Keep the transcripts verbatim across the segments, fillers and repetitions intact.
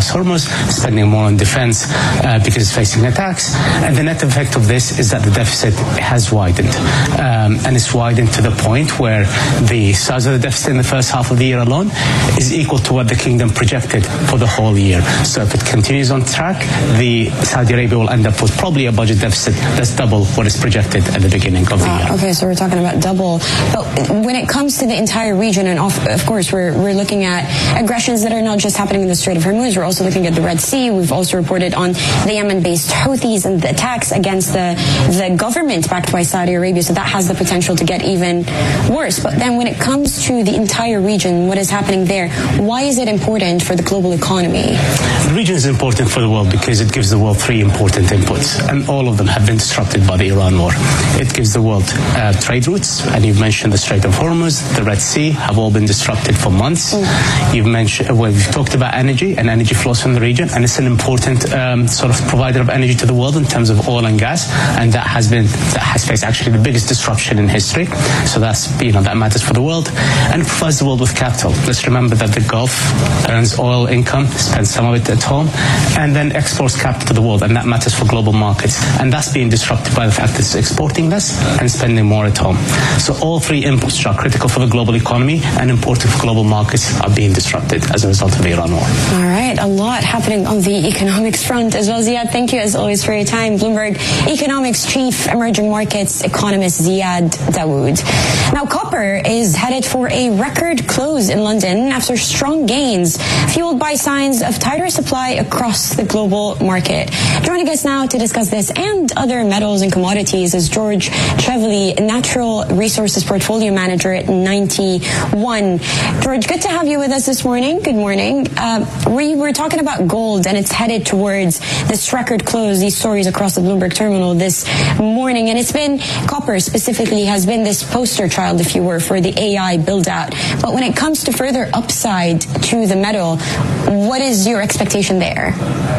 across Hormuz, spending more on defense uh, because it's facing attacks. And the net effect of this is that the deficit has widened. Um, and it's widened to the point where the size of the deficit in the first half of the year alone is equal to what the kingdom projected for the whole year. So if it continues on track, the Saudi Arabia will end up with probably a budget deficit that's double what is projected at the beginning of the uh, year. Okay, so we're talking about double. But when it comes to the entire region, and of, of course we're, we're looking at aggressions that are not just happening in the Strait of Hormuz, we're also looking at the Red Sea. We've also reported on the Yemen-based Houthis and the attacks against the, the government backed by Saudi Arabia, so that has the potential to get even worse. But then when it comes to the entire region, what is happening there, why is it important for the global economy? The region is important for the world because it gives the world three important inputs, and all of them have been disrupted by the Iran war. It gives the world uh, trade routes, and you've mentioned the Strait of Hormuz, the Red Sea, have all been disrupted for months. Mm. You've mentioned, well, we've talked about energy and energy flows from the region, and it's an important um, sort of provider of energy to the world in terms of oil and gas, and that has been that has faced actually the biggest disruption in history. So that's, you know, that matters for the world, and it provides the world with capital. Let's remember that the Gulf earns oil income, spends some of it at home, and then exports capital to the world, and that matters for global markets. And that's being disrupted by the fact that it's exporting less and spending more at home. So all three inputs which are critical for the global economy and important for global markets are being disrupted as a result of the Iran war. All right, a lot happening on the economics front as well. Ziad, thank you as always for your time. Bloomberg Economics Chief Emerging Markets Economist Ziad Dawood. Now, copper is headed for a record close in London after strong gains fueled by signs of tighter supply across the global market. Joining us now to discuss this and other metals and commodities is George Trevely, Natural Resources Portfolio Manager at ninety one. George, good to have you with us this morning. Good morning. Uh, we were talking about gold, and it's headed towards this record close, these stories across the Bloomberg terminal this morning. And it's been, copper specifically has been this poster child, if you were, for the A I build out. But when it comes to further upside to the metal, what is your expectation there?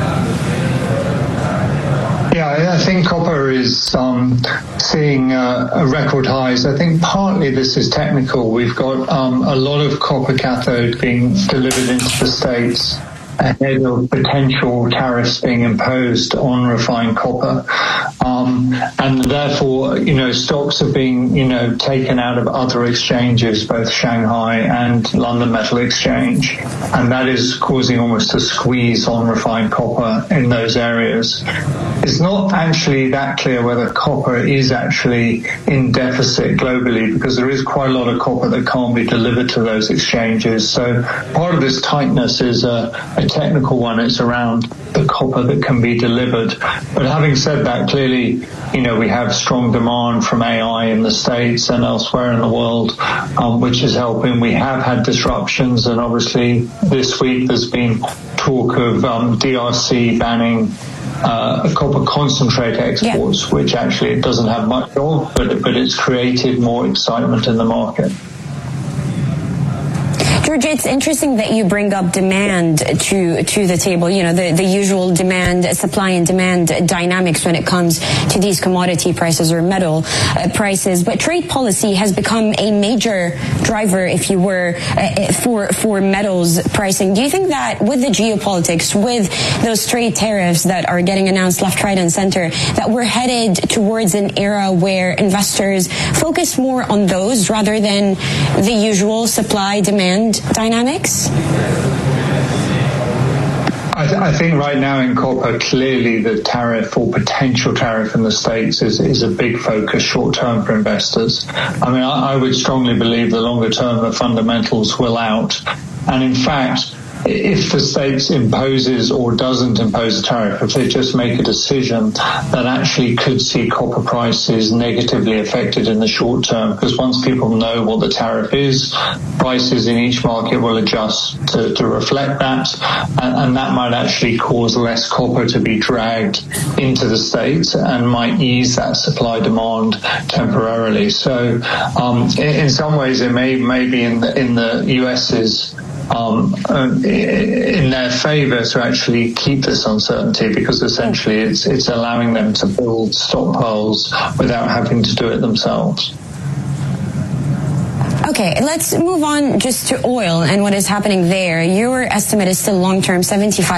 Yeah, I think copper is um, seeing uh, a record highs. I think partly this is technical. We've got um, a lot of copper cathode being delivered into the States ahead of potential tariffs being imposed on refined copper. Um, and therefore, you know, stocks are being, you know, taken out of other exchanges, both Shanghai and London Metal Exchange. And that is causing almost a squeeze on refined copper in those areas. It's not actually that clear whether copper is actually in deficit globally, because there is quite a lot of copper that can't be delivered to those exchanges. So part of this tightness is a, a technical one. It's around the copper that can be delivered. But having said that, clearly, you know, we have strong demand from A I in the States and elsewhere in the world, um, which is helping. We have had disruptions, and obviously this week there's been talk of um, D R C banning uh, copper concentrate exports, yeah. which actually it doesn't have much of, but, but it's created more excitement in the market. George, it's interesting that you bring up demand to to the table, you know, the, the usual demand, supply and demand dynamics when it comes to these commodity prices or metal uh, prices. But trade policy has become a major driver, if you were, uh, for, for metals pricing. Do you think that with the geopolitics, with those trade tariffs that are getting announced left, right, and center, that we're headed towards an era where investors focus more on those rather than the usual supply-demand dynamics? I, th- I think right now in copper, clearly the tariff or potential tariff in the States is, is a big focus short term for investors. I mean, I, I would strongly believe the longer term the fundamentals will out. And in fact, if the States imposes or doesn't impose a tariff, if they just make a decision, that actually could see copper prices negatively affected in the short term, because once people know what the tariff is, prices in each market will adjust to, to reflect that, and, and that might actually cause less copper to be dragged into the States and might ease that supply demand temporarily. So um, in, in some ways it may, may be in the, in the US's Um, in their favour to actually keep this uncertainty, because essentially it's it's allowing them to build stockpiles without having to do it themselves. Okay, let's move on just to oil and what is happening there. Your estimate is still long-term seventy-five